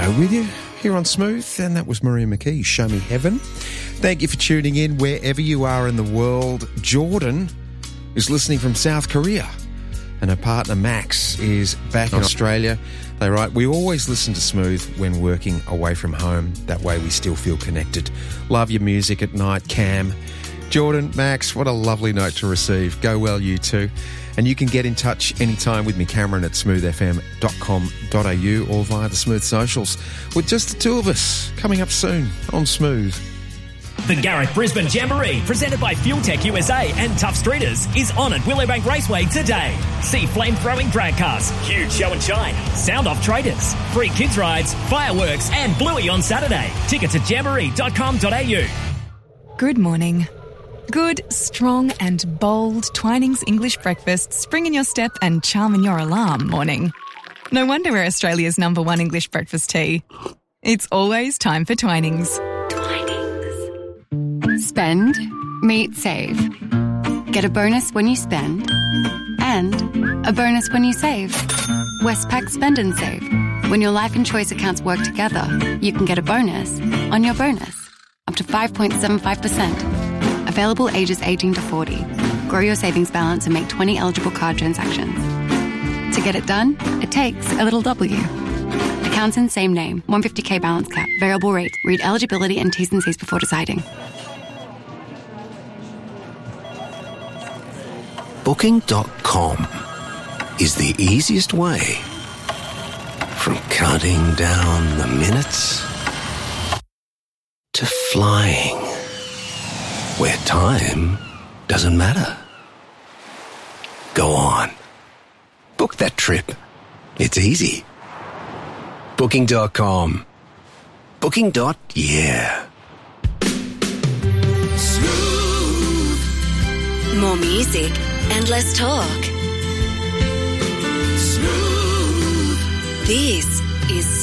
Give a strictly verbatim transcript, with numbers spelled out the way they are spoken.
Joe with you here on Smooth, and that was Maria McKee, Show Me Heaven. Thank you for tuning in wherever you are in the world. Jordan is listening from South Korea, and her partner Max is back in Australia. They write, we always listen to Smooth when working away from home. That way we still feel connected. Love your music at night, Cam. Jordan, Max, what a lovely note to receive. Go well, you two. And you can get in touch anytime with me, Cameron, at smooth f m dot com dot a u or via the Smooth socials with just the two of us coming up soon on Smooth. The Garrick Brisbane Jamboree, presented by Fuel Tech U S A and Tough Streeters, is on at Willowbank Raceway today. See flame-throwing drag cars, huge show and shine, sound-off traders, free kids rides, fireworks and Bluey on Saturday. Tickets at jamboree dot com dot a u. Good morning. Good, strong and bold Twinings English breakfast spring in your step and charm in your alarm morning. No wonder we're Australia's number one English breakfast tea. It's always time for Twinings. Twinings. Spend, meet, save. Get a bonus when you spend and a bonus when you save. Westpac Spend and Save. When your life and choice accounts work together, you can get a bonus on your bonus, up to five point seven five percent. Available ages eighteen to forty. Grow your savings balance and make twenty eligible card transactions. To get it done, it takes a little W. Accounts in same name, one hundred fifty k balance cap, variable rate. Read eligibility and T's and C's before deciding. Booking dot com is the easiest way from counting down the minutes to flying, where time doesn't matter. Go on. Book that trip. It's easy. Booking dot com. Booking. Yeah. Smooth. More music and less talk. Smooth. This